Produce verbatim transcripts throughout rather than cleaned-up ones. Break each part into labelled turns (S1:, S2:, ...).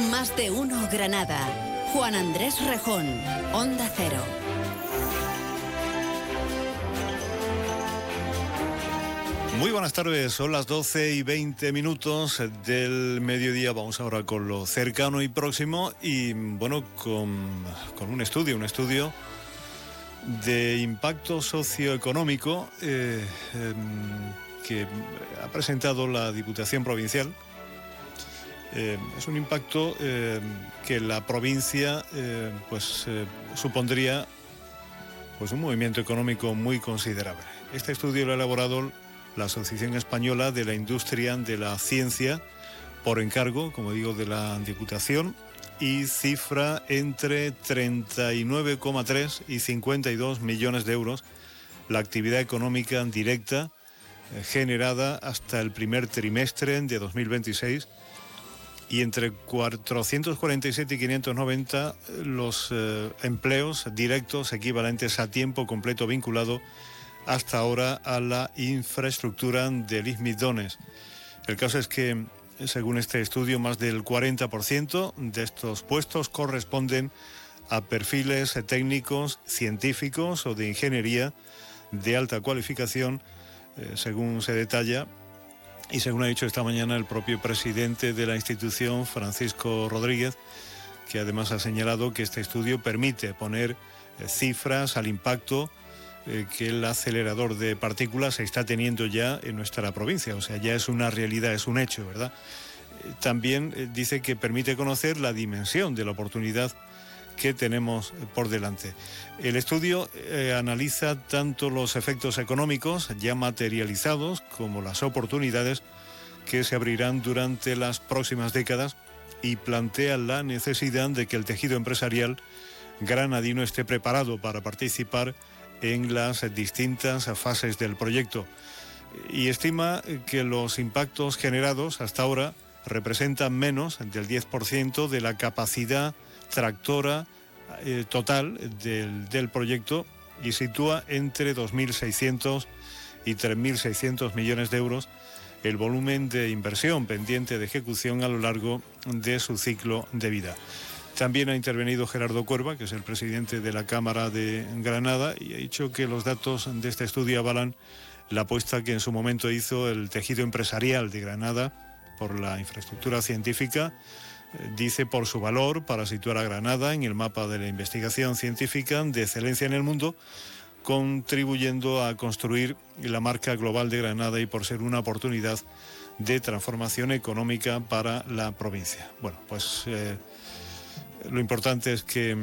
S1: Más de uno Granada. Juan Andrés Rejón, Onda Cero.
S2: Muy buenas tardes, son las doce y veinte minutos del mediodía. Vamos ahora con lo cercano y próximo y bueno, con, con un estudio, un estudio de impacto socioeconómico eh, eh, que ha presentado la Diputación Provincial. Eh, es un impacto eh, que la provincia eh, pues eh, supondría pues un movimiento económico muy considerable. Este estudio lo ha elaborado la Asociación Española de la Industria de la Ciencia, por encargo, como digo, de la Diputación, y cifra entre treinta y nueve coma tres y cincuenta y dos millones de euros la actividad económica directa eh, generada hasta el primer trimestre de dos mil veintiséis, y entre cuatrocientos cuarenta y siete y quinientos noventa los eh, empleos directos equivalentes a tiempo completo vinculado hasta ahora a la infraestructura del Izmidones. El caso es que, según este estudio, más del cuarenta por ciento de estos puestos corresponden a perfiles técnicos, científicos o de ingeniería de alta cualificación, eh, según se detalla, y según ha dicho esta mañana el propio presidente de la institución, Francisco Rodríguez, que además ha señalado que este estudio permite poner eh, cifras al impacto que el acelerador de partículas está teniendo ya en nuestra provincia, o sea, ya es una realidad, es un hecho, ¿verdad? También dice que permite conocer la dimensión de la oportunidad que tenemos por delante. El estudio eh, analiza tanto los efectos económicos ya materializados como las oportunidades que se abrirán durante las próximas décadas y plantea la necesidad de que el tejido empresarial granadino esté preparado para participar en las distintas fases del proyecto, y estima que los impactos generados hasta ahora representan menos del diez por ciento de la capacidad tractora eh, total del, del proyecto, y sitúa entre dos mil seiscientos y tres mil seiscientos millones de euros el volumen de inversión pendiente de ejecución a lo largo de su ciclo de vida. También ha intervenido Gerardo Cuerva, que es el presidente de la Cámara de Granada, y ha dicho que los datos de este estudio avalan la apuesta que en su momento hizo el tejido empresarial de Granada por la infraestructura científica, eh, dice por su valor para situar a Granada en el mapa de la investigación científica de excelencia en el mundo, contribuyendo a construir la marca global de Granada y por ser una oportunidad de transformación económica para la provincia. Bueno, pues Eh, lo importante es que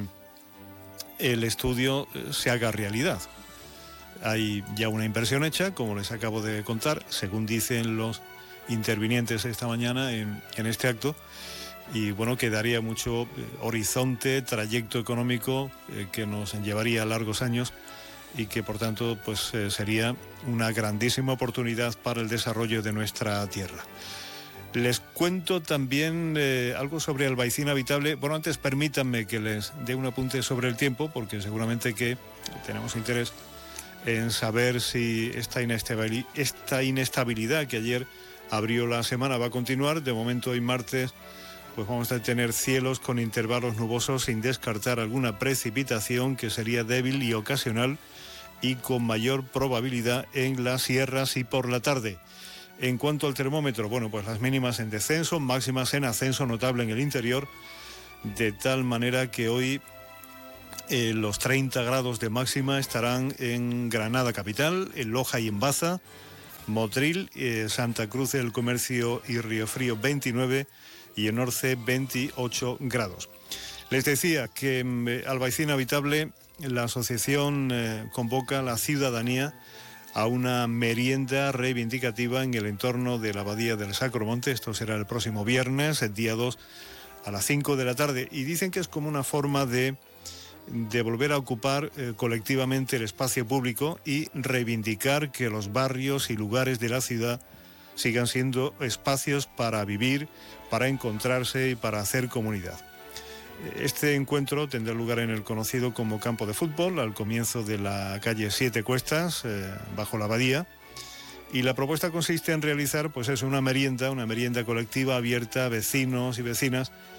S2: el estudio se haga realidad. Hay ya una inversión hecha, como les acabo de contar, según dicen los intervinientes esta mañana en, en este acto, y bueno, quedaría mucho eh, horizonte, trayecto económico eh, que nos llevaría largos años y que por tanto pues eh, sería una grandísima oportunidad para el desarrollo de nuestra tierra. Les cuento también eh, algo sobre Albaicín Habitable. Bueno, antes permítanme que les dé un apunte sobre el tiempo, porque seguramente que tenemos interés en saber si esta inestabilidad, esta inestabilidad que ayer abrió la semana va a continuar. De momento, hoy martes, pues vamos a tener cielos con intervalos nubosos, sin descartar alguna precipitación que sería débil y ocasional y con mayor probabilidad en las sierras y por la tarde. En cuanto al termómetro, bueno, pues las mínimas en descenso, máximas en ascenso notable en el interior, de tal manera que hoy eh, los treinta grados de máxima estarán en Granada capital, en Loja y en Baza, Motril, eh, Santa Cruz del Comercio y Río Frío veintinueve y en Orce veintiocho grados. Les decía que en eh, Albaicín Habitable la asociación eh, convoca a la ciudadanía a una merienda reivindicativa en el entorno de la Abadía del Sacromonte. Esto será el próximo viernes, el día dos, a las cinco de la tarde. Y dicen que es como una forma de, de volver a ocupar eh, colectivamente el espacio público y reivindicar que los barrios y lugares de la ciudad sigan siendo espacios para vivir, para encontrarse y para hacer comunidad. Este encuentro tendrá lugar en el conocido como campo de fútbol, al comienzo de la calle Siete Cuestas, eh, bajo la abadía, y la propuesta consiste en realizar, pues es una merienda, una merienda colectiva abierta a vecinos y vecinas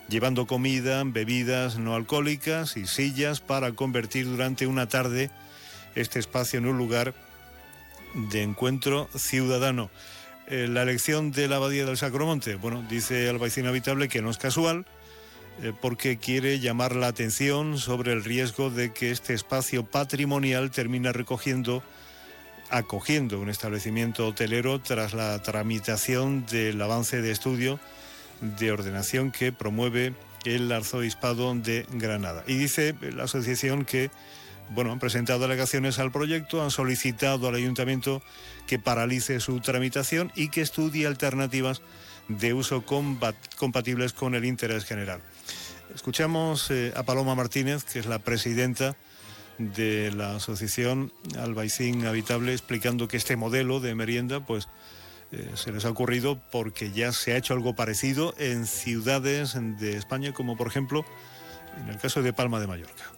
S2: llevando comida, bebidas no alcohólicas y sillas para convertir durante una tarde este espacio en un lugar de encuentro ciudadano. Eh, la elección de la Abadía del Sacromonte, bueno, dice Albaicín Habitable que no es casual, eh, porque quiere llamar la atención sobre el riesgo de que este espacio patrimonial termine recogiendo, acogiendo un establecimiento hotelero tras la tramitación del avance de estudio de ordenación que promueve el Arzobispado de Granada. Y dice la asociación que, bueno, han presentado alegaciones al proyecto, han solicitado al ayuntamiento que paralice su tramitación y que estudie alternativas de uso compatibles con el interés general. Escuchamos eh, a Paloma Martínez, que es la presidenta de la asociación Albaicín Habitable, explicando que este modelo de merienda, pues, eh, se les ha ocurrido porque ya se ha hecho algo parecido en ciudades de España, como por ejemplo en el caso de Palma de Mallorca.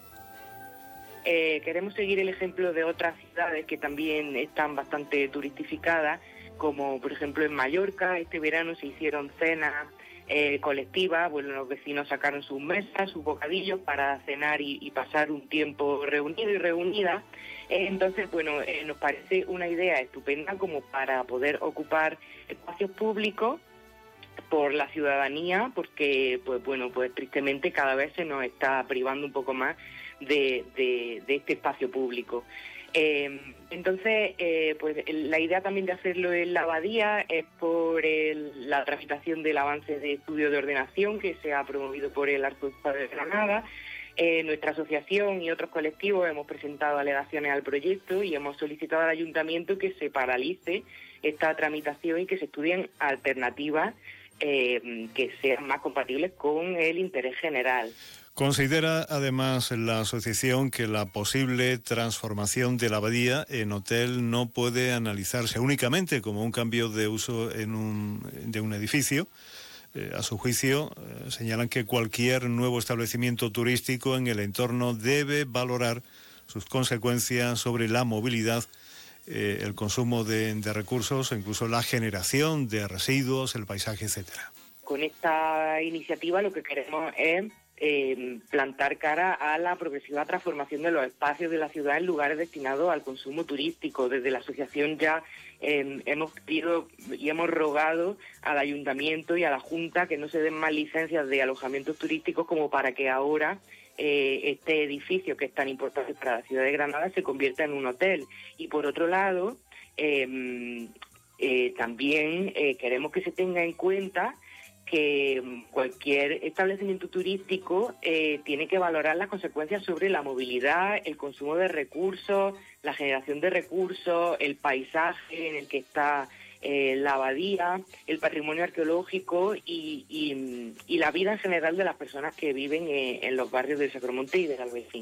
S3: Eh, queremos seguir el ejemplo de otras ciudades que también están bastante turistificadas, como por ejemplo en Mallorca. Este verano se hicieron cenas eh, colectivas, bueno, los vecinos sacaron sus mesas, sus bocadillos para cenar y, y pasar un tiempo reunido y reunida. Eh, entonces, bueno, eh, nos parece una idea estupenda como para poder ocupar espacios públicos por la ciudadanía, porque, pues bueno, pues tristemente cada vez se nos está privando un poco más de, de, de este espacio público. Eh, entonces, eh, pues la idea también de hacerlo en la abadía es por el, la tramitación del avance de estudio de ordenación que se ha promovido por el Arzobispado de Granada. Eh, nuestra asociación y otros colectivos hemos presentado alegaciones al proyecto y hemos solicitado al ayuntamiento que se paralice esta tramitación y que se estudien alternativas eh, que sean más compatibles con el interés general.
S2: Considera además la asociación que la posible transformación de la abadía en hotel no puede analizarse únicamente como un cambio de uso en un, de un edificio. Eh, a su juicio, eh, señalan que cualquier nuevo establecimiento turístico en el entorno debe valorar sus consecuencias sobre la movilidad, eh, el consumo de, de recursos, incluso la generación de residuos, el paisaje, etcétera.
S3: Con esta iniciativa lo que queremos es Eh, plantar cara a la progresiva transformación de los espacios de la ciudad en lugares destinados al consumo turístico. Desde la asociación ya eh, hemos pedido y hemos rogado al ayuntamiento y a la Junta que no se den más licencias de alojamientos turísticos como para que ahora eh, este edificio que es tan importante para la ciudad de Granada se convierta en un hotel. Y por otro lado, eh, eh, también eh, queremos que se tenga en cuenta que cualquier establecimiento turístico eh, tiene que valorar las consecuencias sobre la movilidad, el consumo de recursos, la generación de recursos, el paisaje en el que está eh, la abadía, el patrimonio arqueológico y, y, y la vida en general de las personas que viven eh, en los barrios del Sacromonte y del Albaicín.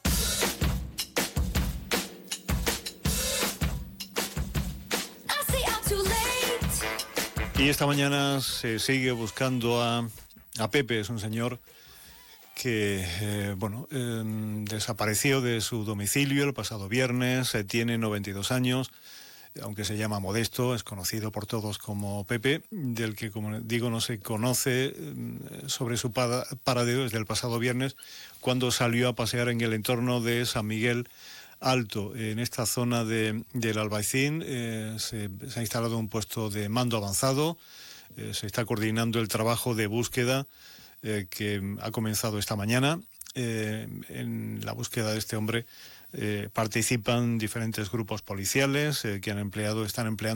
S2: Y esta mañana se sigue buscando a, a Pepe, es un señor que, eh, bueno, eh, desapareció de su domicilio el pasado viernes, eh, tiene noventa y dos años, aunque se llama Modesto, es conocido por todos como Pepe, del que, como digo, no se conoce eh, sobre su paradero desde el pasado viernes, cuando salió a pasear en el entorno de San Miguel Alto. En esta zona de, del Albaicín eh, se, se ha instalado un puesto de mando avanzado, eh, se está coordinando el trabajo de búsqueda eh, que ha comenzado esta mañana. Eh, en la búsqueda de este hombre eh, participan diferentes grupos policiales eh, que han empleado, están empleando